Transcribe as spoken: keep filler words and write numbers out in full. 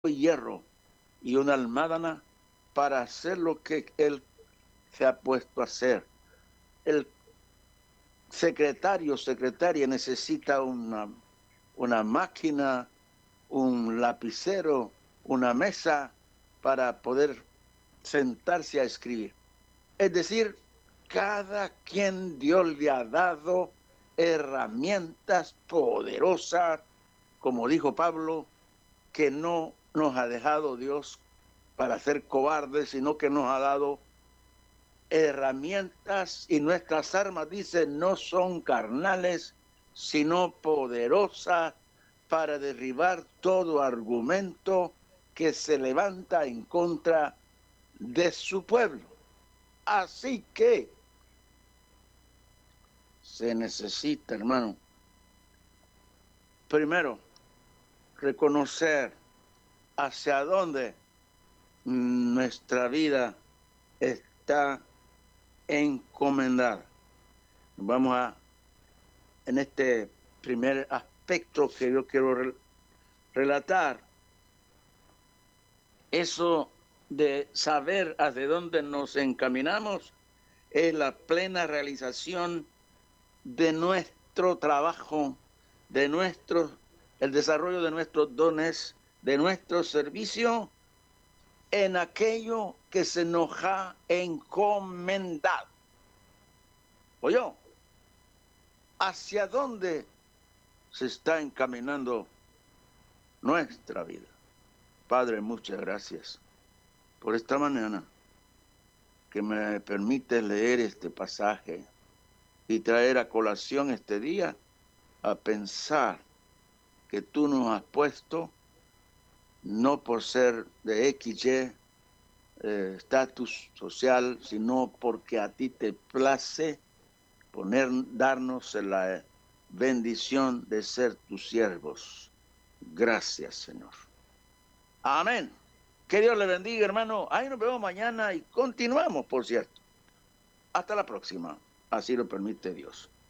hierro y una almadana para hacer lo que él se ha puesto a hacer. El secretario o secretaria necesita una, una máquina, un lapicero, una mesa para poder sentarse a escribir. Es decir, cada quien Dios le ha dado herramientas poderosas, como dijo Pablo, que no nos ha dejado Dios para ser cobardes, sino que nos ha dado herramientas, y nuestras armas, dice, no son carnales, sino poderosas para derribar todo argumento que se levanta en contra de su pueblo. Así que se necesita, hermano, primero, reconocer hacia dónde nuestra vida está encomendada. Vamos a, en este primer aspecto que yo quiero re relatar, eso de saber hacia dónde nos encaminamos es la plena realización de nuestro trabajo, de nuestro, el desarrollo de nuestros dones, de nuestro servicio en aquello que se nos ha encomendado. ¿Oyó? ¿Hacia dónde se está encaminando nuestra vida? Padre, muchas gracias por esta mañana que me permite leer este pasaje y traer a colación este día a pensar que tú nos has puesto no por ser de X, Y, estatus eh, social, sino porque a ti te place poner, darnos la bendición de ser tus siervos. Gracias, Señor. Amén. Que Dios le bendiga, hermano. Ahí nos vemos mañana y continuamos, por cierto. Hasta la próxima. Así lo permite Dios.